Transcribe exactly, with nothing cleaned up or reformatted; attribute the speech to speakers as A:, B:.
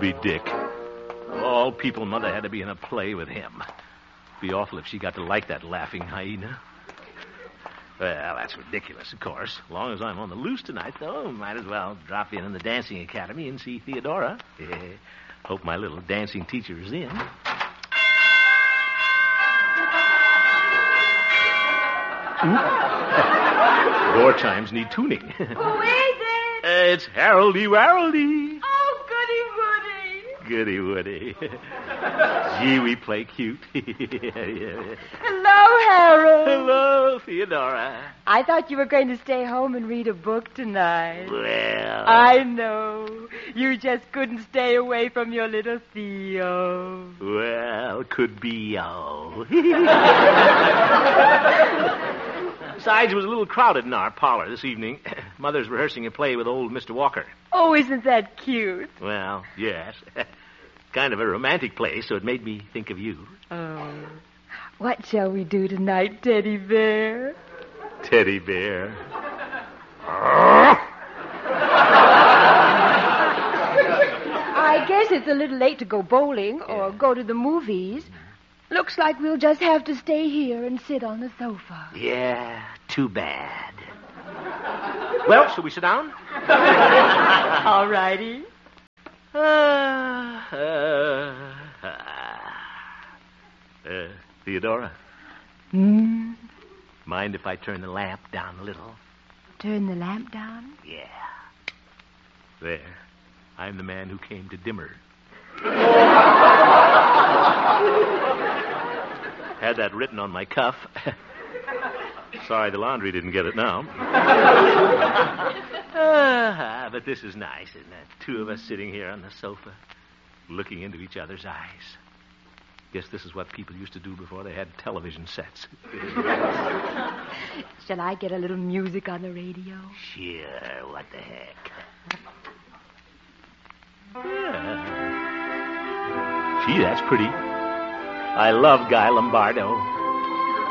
A: Moby Dick. All people, Mother had to be in a play with him. Be awful if she got to like that laughing hyena. Well, that's ridiculous, of course. As long as I'm on the loose tonight, though, might as well drop in in the dancing academy and see Theodora. Hope my little dancing teacher is in. Door chimes need tuning.
B: Who is it?
A: Uh, it's Haroldy Waroldy.
B: Oh, goody
A: Goody
B: Woody.
A: Woody. Gee, we play cute. Yeah.
B: Hello, Harold.
A: Hello, Theodora.
B: I thought you were going to stay home and read a book tonight.
A: Well...
B: I know. You just couldn't stay away from your little Theo.
A: Well, could be, oh. Besides, it was a little crowded in our parlor this evening. Mother's rehearsing a play with old Mister Walker.
B: Oh, isn't that cute?
A: Well, yes. Kind of a romantic play, so it made me think of you.
B: Oh. What shall we do tonight, Teddy Bear?
A: Teddy Bear.
B: I guess it's a little late to go bowling or go to the movies. Looks like we'll just have to stay here and sit on the sofa.
A: Yeah, too bad. Well, shall we sit down?
B: All righty.
A: Uh, uh, uh, Theodora.
B: Hmm?
A: Mind if I turn the lamp down a little?
B: Turn the lamp down?
A: Yeah. There. I'm the man who came to dimmer. Had that written on my cuff. Sorry the laundry didn't get it now. uh, but this is nice, isn't it? Two of us sitting here on the sofa, looking into each other's eyes. Guess this is what people used to do before they had television sets.
B: Shall I get a little music on the radio?
A: Sure, what the heck. Yeah. Gee, that's pretty. I love Guy Lombardo.